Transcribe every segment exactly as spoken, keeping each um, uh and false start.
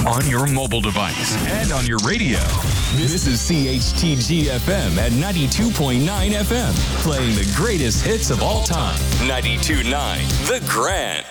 on your mobile device, and on your radio. This is C H T G F M at ninety-two point nine F M, playing the greatest hits of all time. ninety-two point nine The Grand.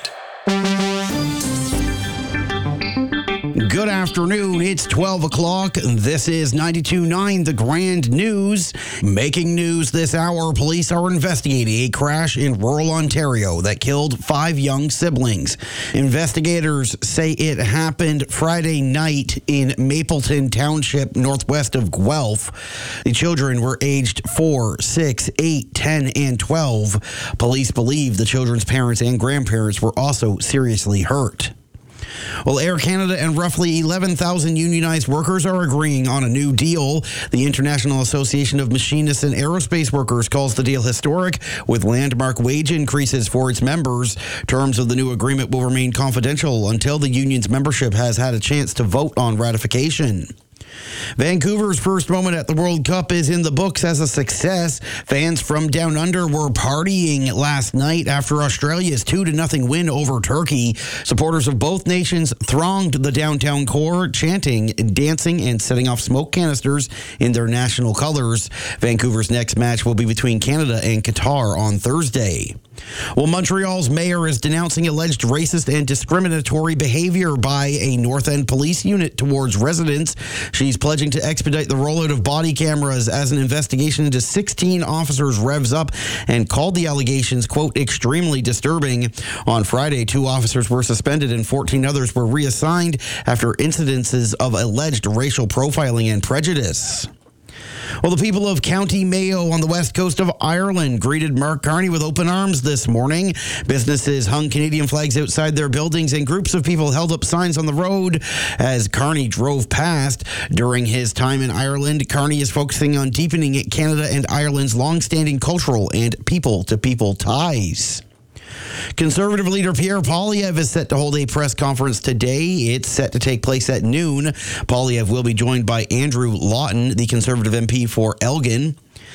Good afternoon. It's twelve o'clock. This is ninety-two point nine The Grand News. Making news this hour, police are investigating a crash in rural Ontario that killed five young siblings. Investigators say it happened Friday night in Mapleton Township, northwest of Guelph. The children were aged four, six, eight, ten, and twelve. Police believe the children's parents and grandparents were also seriously hurt. Well, Air Canada and roughly eleven thousand unionized workers are agreeing on a new deal. The International Association of Machinists and Aerospace Workers calls the deal historic, with landmark wage increases for its members. Terms of the new agreement will remain confidential until the union's membership has had a chance to vote on ratification. Vancouver's first moment at the World Cup is in the books as a success. Fans from Down Under were partying last night after Australia's two to nothing win over Turkey. Supporters of both nations thronged the downtown core, chanting, dancing, and setting off smoke canisters in their national colors. Vancouver's next match will be between Canada and Qatar on Thursday. Well, Montreal's mayor is denouncing alleged racist and discriminatory behavior by a North End police unit towards residents. She's pledging to expedite the rollout of body cameras as an investigation into sixteen officers revs up, and called the allegations, quote, extremely disturbing. On Friday, two officers were suspended and fourteen others were reassigned after incidences of alleged racial profiling and prejudice. Well, the people of County Mayo on the west coast of Ireland greeted Mark Carney with open arms this morning. Businesses hung Canadian flags outside their buildings, and groups of people held up signs on the road as Carney drove past. During his time in Ireland, Carney is focusing on deepening Canada and Ireland's long-standing cultural and people-to-people ties. Conservative leader Pierre Poilievre is set to hold a press conference today. It's set to take place at noon. Poilievre will be joined by Andrew Lawton, the Conservative M P for Elgin.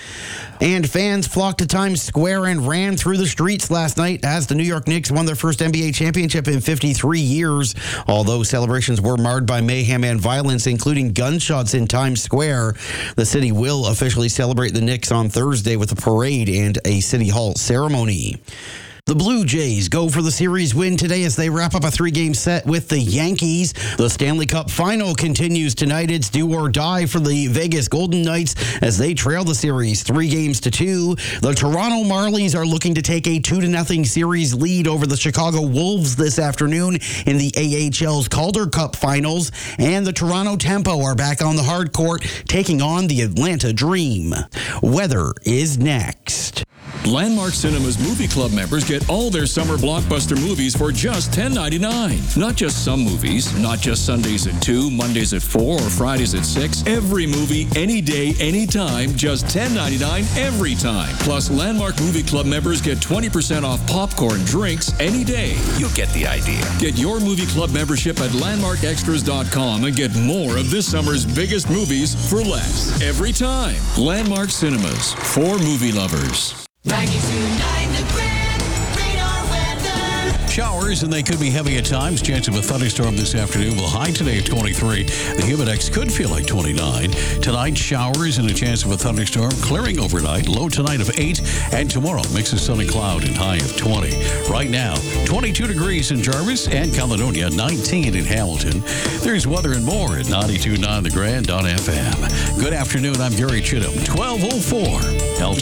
And fans flocked to Times Square and ran through the streets last night as the New York Knicks won their first N B A championship in fifty-three years. Although celebrations were marred by mayhem and violence, including gunshots in Times Square, the city will officially celebrate the Knicks on Thursday with a parade and a City Hall ceremony. The Blue Jays go for the series win today as they wrap up a three-game set with the Yankees. The Stanley Cup Final continues tonight. It's do or die for the Vegas Golden Knights as they trail the series three games to two. The Toronto Marlies are looking to take a two to nothing series lead over the Chicago Wolves this afternoon in the A H L's Calder Cup Finals. And the Toronto Tempo are back on the hard court, taking on the Atlanta Dream. Weather is next. Landmark Cinemas Movie Club members get all their summer blockbuster movies for just ten ninety-nine. Not just some movies, not just Sundays at two, Mondays at four, or Fridays at six. Every movie, any day, anytime, just ten ninety-nine every time. Plus, Landmark Movie Club members get twenty percent off popcorn drinks any day. You get the idea. Get your movie club membership at landmark extras dot com and get more of this summer's biggest movies for less. Every time. Landmark Cinemas, for movie lovers. ninety-two point nine The Grand Radar Weather. Showers, and they could be heavy at times. Chance of a thunderstorm this afternoon. Well, high today at twenty-three. The Humidex could feel like twenty-nine. Tonight, showers and a chance of a thunderstorm. Clearing overnight. Low tonight of eight. And tomorrow, mix of sun and cloud and high of twenty. Right now, twenty-two degrees in Jarvis and Caledonia, nineteen in Hamilton. There's weather and more at ninety-two point nine The Grand on F M. Good afternoon. I'm Gary Chittum. twelve oh four. L T